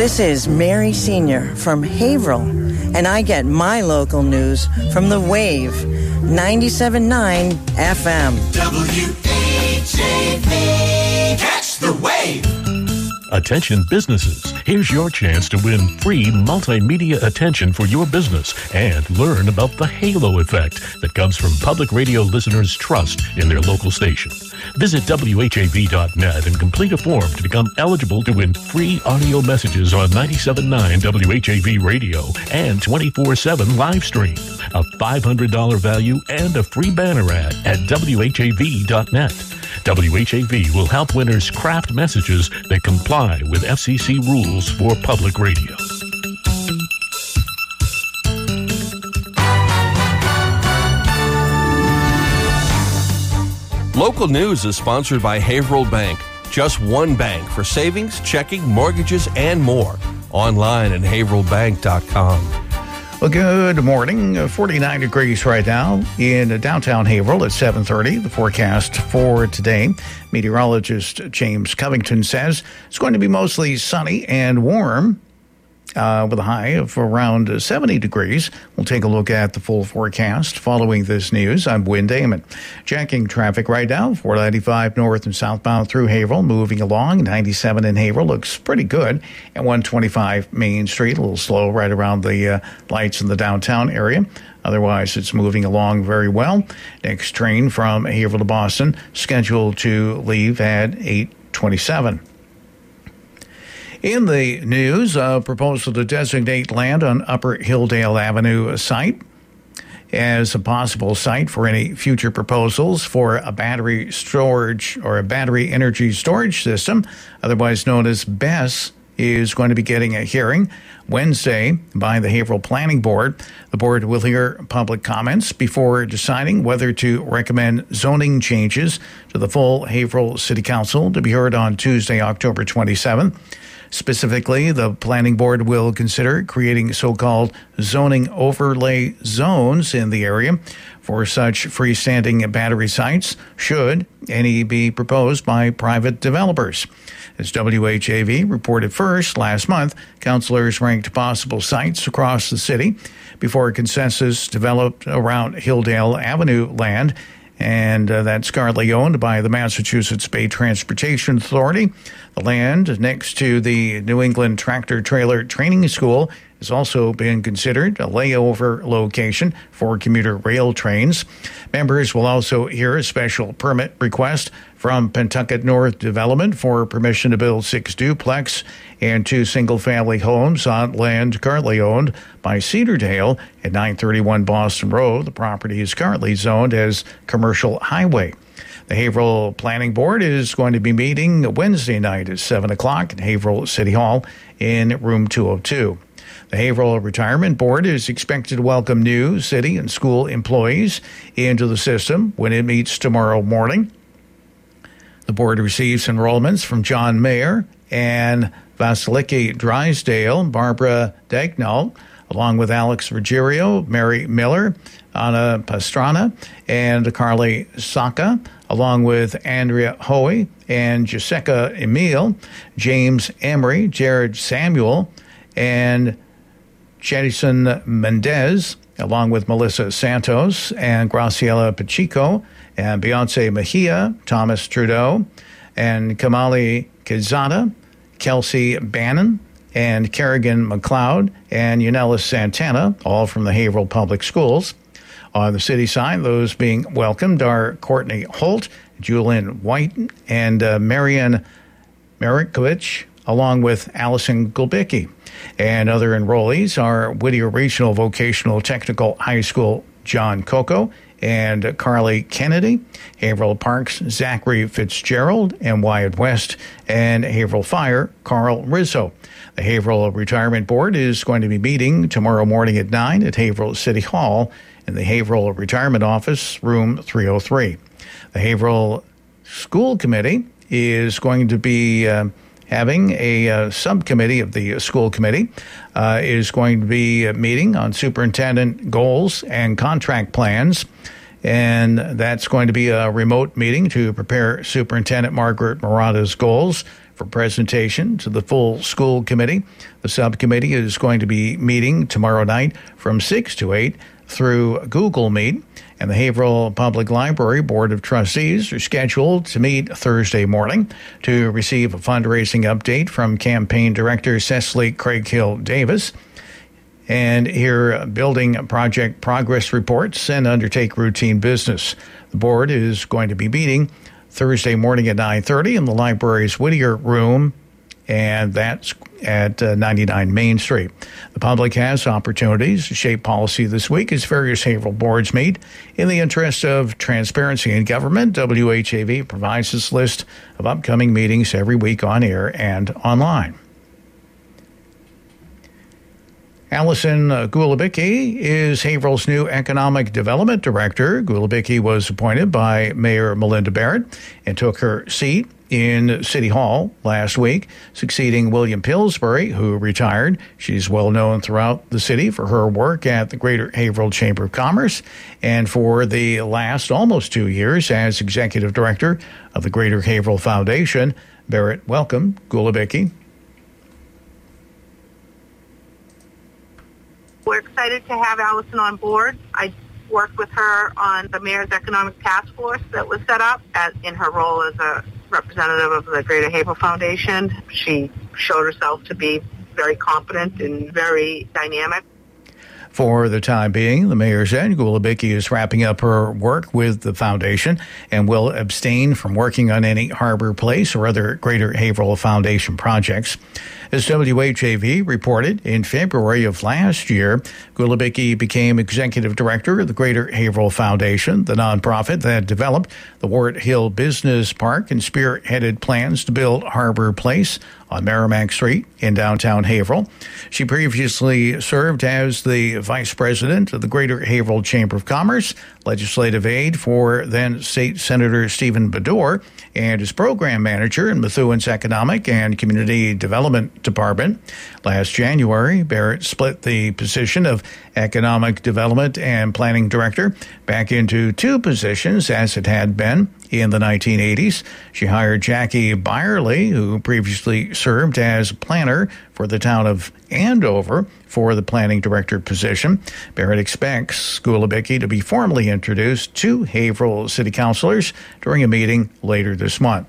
This is Mary Senior from Haverhill, and I get my local news from The Wave, 97.9 FM. WHAV, catch the wave. Attention businesses, here's your chance to win free multimedia attention for your business and learn about the halo effect that comes from public radio listeners' trust in their local station. Visit WHAV.net and complete a form to become eligible to win free audio messages on 97.9 WHAV radio and 24/7 live stream, a $500 value, and a free banner ad at WHAV.net. WHAV will help winners craft messages that comply with FCC rules for public radio. Local news is sponsored by Haverhill Bank. Just one bank for savings, checking, mortgages, and more. Online at haverhillbank.com. Well, good morning. 49 degrees right now in downtown Haverhill at 7:30. The forecast for today, meteorologist James Covington says it's going to be mostly sunny and warm with a high of around 70 degrees. We'll take a look at the full forecast following this news. I'm Wynn Damon. Checking traffic right now, 495 north and southbound through Haverhill, moving along. 97 in Haverhill looks pretty good. And 125 Main Street, a little slow right around the lights in the downtown area. Otherwise, it's moving along very well. Next train from Haverhill to Boston, scheduled to leave at 8:27. In the news, a proposal to designate land on Upper Hilldale Avenue site as a possible site for any future proposals for a battery storage or a battery energy storage system, otherwise known as BESS, is going to be getting a hearing Wednesday by the Haverhill Planning Board. The board will hear public comments before deciding whether to recommend zoning changes to the full Haverhill City Council to be heard on Tuesday, October 27th. Specifically, the Planning Board will consider creating so-called zoning overlay zones in the area for such freestanding battery sites, should any be proposed by private developers. As WHAV reported first last month, councilors ranked possible sites across the city before a consensus developed around Hilldale Avenue land, and that's currently owned by the Massachusetts Bay Transportation Authority. The land next to the New England Tractor Trailer Training School has also been considered a layover location for commuter rail trains. Members will also hear a special permit request from Pentucket North Development for permission to build 6 duplex and 2 single-family homes on land currently owned by Cedardale at 931 Boston Road. The property is currently zoned as commercial highway. The Haverhill Planning Board is going to be meeting Wednesday night at 7 o'clock at Haverhill City Hall in room 202. The Haverhill Retirement Board is expected to welcome new city and school employees into the system when it meets tomorrow morning. The board receives enrollments from John Mayer and Vasiliki Drysdale, Barbara Dagnall, along with Alex Ruggiero, Mary Miller, Anna Pastrana, and Carly Saka, along with Andrea Hoey and Jessica Emile, James Emery, Jared Samuel, and Jedison Mendez, along with Melissa Santos and Graciela Pacheco, and Beyonce Mejia, Thomas Trudeau, and Kamali Quezada, Kelsey Bannon, and Kerrigan McLeod, and Yanelis Santana, all from the Haverhill Public Schools. On the city side, those being welcomed are Courtney Holt, Julian White, and Marian Marikovic, along with Allison Gulbicki. And other enrollees are Whittier Regional Vocational Technical High School John Coco and Carly Kennedy, Haverhill Parks Zachary Fitzgerald and Wyatt West, and Haverhill Fire Carl Rizzo. The Haverhill Retirement Board is going to be meeting tomorrow morning at 9 at Haverhill City Hall in the Haverhill Retirement Office, room 303. The Haverhill School Committee is going to be having a subcommittee of the school committee is going to be meeting on superintendent goals and contract plans. And that's going to be a remote meeting to prepare Superintendent Margaret Murata's goals for presentation to the full school committee. The subcommittee is going to be meeting tomorrow night from 6 to 8 through Google Meet. And the Haverhill Public Library Board of Trustees are scheduled to meet Thursday morning to receive a fundraising update from Campaign Director Cecily Craighill-Davis and hear building project progress reports and undertake routine business. The board is going to be meeting Thursday morning at 9:30 in the library's Whittier Room, and that's at 99 Main Street. The public has opportunities to shape policy this week as various Haverhill boards meet. In the interest of transparency in government, WHAV provides this list of upcoming meetings every week on air and online. Allison Gulabicki is Haverhill's new Economic Development Director. Gulabicki was appointed by Mayor Melinda Barrett and took her seat in City Hall last week, succeeding William Pillsbury, who retired. She's well known throughout the city for her work at the Greater Haverhill Chamber of Commerce and for the last almost 2 years as Executive Director of the Greater Haverhill Foundation. Barrett, welcome. Gulabicki. We're excited to have Allison on board. I worked with her on the Mayor's Economic Task Force that was set up in her role as a representative of the Greater Haverhill Foundation. She showed herself to be very competent and very dynamic. For the time being, the mayor said Gulabicki is wrapping up her work with the foundation and will abstain from working on any Harbor Place or other Greater Haverhill Foundation projects. As WHAV reported, in February of last year, Gulabicki became executive director of the Greater Haverhill Foundation, the nonprofit that developed the Wart Hill Business Park and spearheaded plans to build Harbor Place on Merrimack Street in downtown Haverhill. She previously served as the vice president of the Greater Haverhill Chamber of Commerce, legislative aide for then State Senator Stephen Baddour, and as program manager in Methuen's Economic and Community Development Department. Last January, Barrett split the position of Economic Development and Planning Director back into two positions as it had been in the 1980s. She hired Jackie Byerly, who previously served as planner for the town of Andover, for the planning director position. Barrett expects Gulabicki to be formally introduced to Haverhill city councilors during a meeting later this month.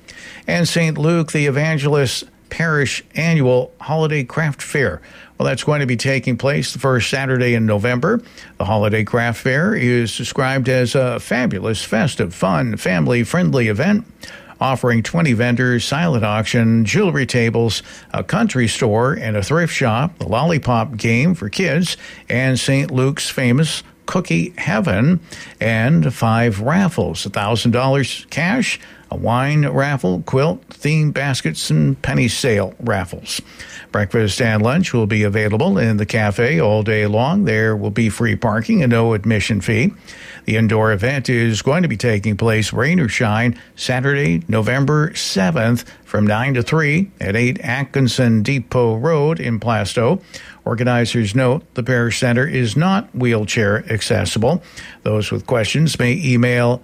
And St. Luke the Evangelist Parish Annual Holiday Craft Fair. Well, that's going to be taking place the first Saturday in November. The Holiday Craft Fair is described as a fabulous, festive, fun, family-friendly event offering 20 vendors, silent auction, jewelry tables, a country store, and a thrift shop, the Lollipop Game for kids, and St. Luke's famous Cookie Heaven, and 5 raffles, $1,000 cash, a wine raffle, quilt, theme baskets, and penny sale raffles. Breakfast and lunch will be available in the cafe all day long. There will be free parking and no admission fee. The indoor event is going to be taking place, rain or shine, Saturday, November 7th from 9 to 3 at 8 Atkinson Depot Road in Plastow. Organizers note the Parish Center is not wheelchair accessible. Those with questions may email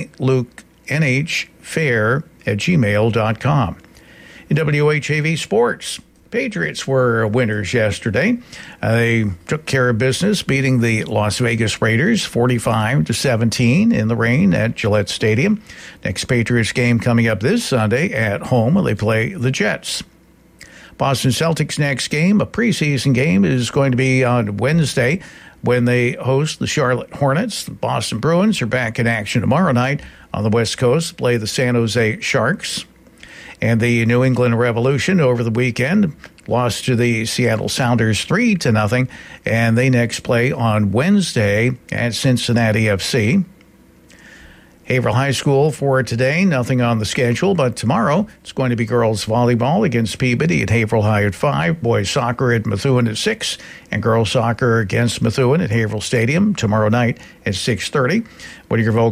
stlukenhfair@gmail.com. In WHAV Sports, Patriots were winners yesterday. They took care of business, beating the Las Vegas Raiders 45-17 in the rain at Gillette Stadium. Next Patriots game coming up this Sunday at home. They play the Jets. Boston Celtics' next game, a preseason game, is going to be on Wednesday when they host the Charlotte Hornets. The Boston Bruins are back in action tomorrow night on the West Coast to play the San Jose Sharks. And the New England Revolution over the weekend lost to the Seattle Sounders 3-0, and they next play on Wednesday at Cincinnati FC. Haverhill High School for today, nothing on the schedule, but tomorrow it's going to be girls volleyball against Peabody at Haverhill High at 5, boys soccer at Methuen at 6, and girls soccer against Methuen at Haverhill Stadium tomorrow night at 6:30. Whittier Voc Tech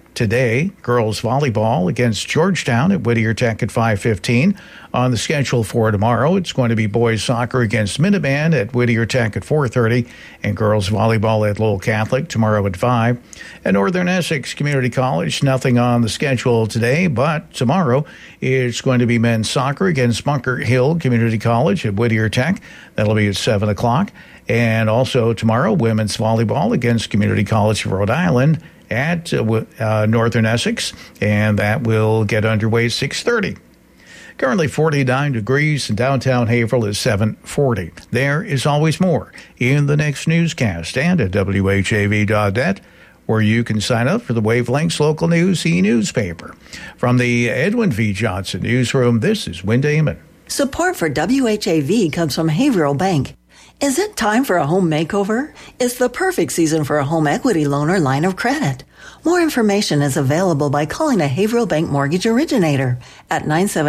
today. Girls volleyball against Georgetown at Whittier Tech at 5:15. On the schedule for tomorrow, it's going to be boys soccer against Minuteman at Whittier Tech at 4:30, and girls volleyball at Lowell Catholic tomorrow at 5. At Northern Essex Community College, nothing on the schedule today, but tomorrow it's going to be men's soccer against Bunker Hill Community College at Whittier Tech. That'll be at 7 o'clock. And also tomorrow, women's volleyball against Community College of Rhode Island at Northern Essex, and that will get underway at 6:30. Currently 49 degrees in downtown Haverhill is 7:40. There is always more in the next newscast and at WHAV.net, where you can sign up for the Wavelengths Local News e-newspaper. From the Edwin V. Johnson Newsroom, this is Wynn Damon. Support for WHAV comes from Haverhill Bank. Is it time for a home makeover? It's the perfect season for a home equity loan or line of credit. More information is available by calling a Haverhill Bank mortgage originator at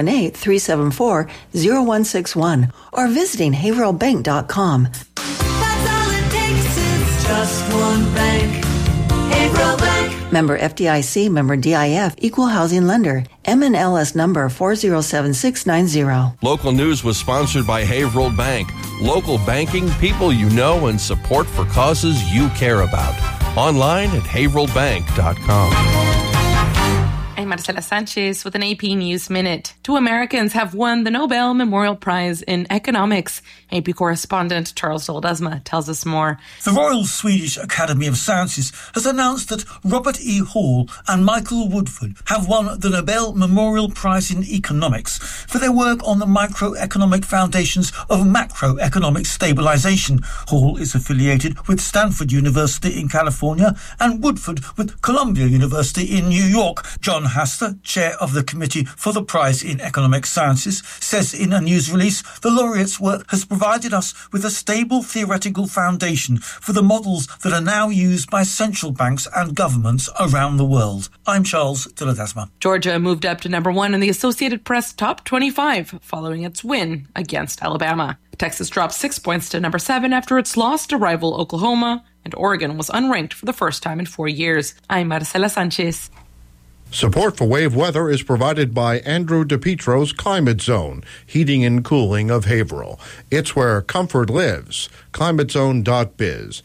978-374-0161 or visiting haverhillbank.com. That's all it takes is just one bank. Haverhill Bank. Member FDIC, member DIF, equal housing lender. MNLS number 407690. Local news was sponsored by Haverhill Bank. Local banking, people you know, and support for causes you care about. Online at haverhillbank.com. I'm Marcela Sanchez with an AP News Minute. 2 Americans have won the Nobel Memorial Prize in Economics. AP correspondent Charles Doldesma tells us more. The Royal Swedish Academy of Sciences has announced that Robert E. Hall and Michael Woodford have won the Nobel Memorial Prize in Economics for their work on the microeconomic foundations of macroeconomic stabilization. Hall is affiliated with Stanford University in California and Woodford with Columbia University in New York. John Haster, chair of the Committee for the Prize in Economic Sciences, says in a news release, the laureates' work has provided us with a stable theoretical foundation for the models that are now used by central banks and governments around the world. I'm Charles de Ledesma. Georgia moved up to number 1 in the Associated Press Top 25 following its win against Alabama. Texas dropped 6 points to number 7 after its loss to rival Oklahoma, and Oregon was unranked for the first time in 4 years. I'm Marcela Sanchez. Support for Wave Weather is provided by Andrew DePietro's Climate Zone, heating and cooling of Haverhill. It's where comfort lives. ClimateZone.biz,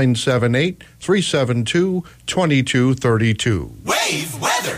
978-372-2232. Wave Weather.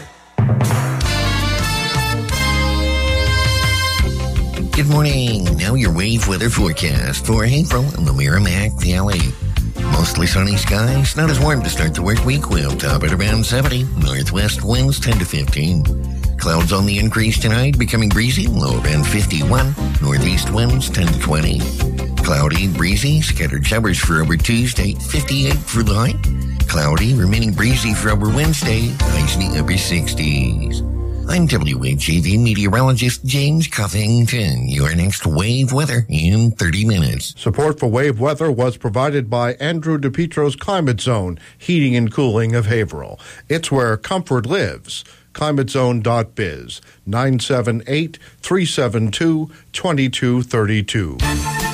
Good morning. Now your wave weather forecast for Haverhill and the Merrimack Valley. Mostly sunny skies, not as warm to start the work week. We'll top at around 70. Northwest winds 10 to 15. Clouds on the increase tonight, becoming breezy, low around 51. Northeast winds 10 to 20. Cloudy, breezy, scattered showers for over Tuesday, 58 for the high. Cloudy, remaining breezy for over Wednesday, highs in the upper 60s. I'm WHAV meteorologist James Covington. Your next wave weather in 30 minutes. Support for Wave Weather was provided by Andrew DePietro's Climate Zone, heating and cooling of Haverhill. It's where comfort lives. ClimateZone.biz, 978-372-2232.